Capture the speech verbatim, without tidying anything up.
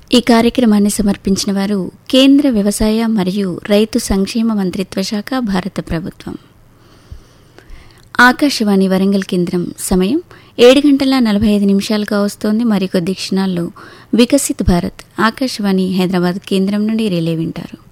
ఈ కార్యక్రమాన్ని సమర్పించిన వారు కేంద్ర వ్యవసాయ మరియు రైతు సంక్షేమ మంత్రిత్వ శాఖ, భారత ప్రభుత్వం. ఆకాశవాణి వరంగల్ కేంద్రం. సమయం ఏడు గంటల నలభై ఐదు నిమిషాలుగా వస్తోంది. మరికొద్ది క్షణాల్లో వికసిత్ భారత్ ఆకాశవాణి హైదరాబాద్ కేంద్రం నుండి రిలే వింటారు.